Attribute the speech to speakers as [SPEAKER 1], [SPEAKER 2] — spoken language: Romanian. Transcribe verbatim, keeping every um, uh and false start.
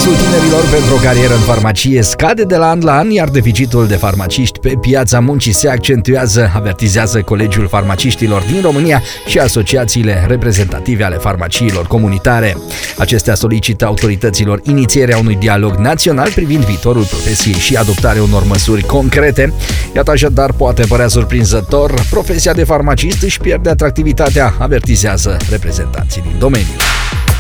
[SPEAKER 1] Interesul tinerilor pentru o carieră în farmacie scade de la an la an, iar deficitul de farmaciști pe piața muncii se accentuează, avertizează Colegiul Farmaciștilor din România și asociațiile reprezentative ale farmaciilor comunitare. Acestea solicită autorităților inițierea unui dialog național privind viitorul profesiei și adoptarea unor măsuri concrete. Iată așadar, poate părea surprinzător, profesia de farmacist își pierde atractivitatea, avertizează reprezentanții din domeniu.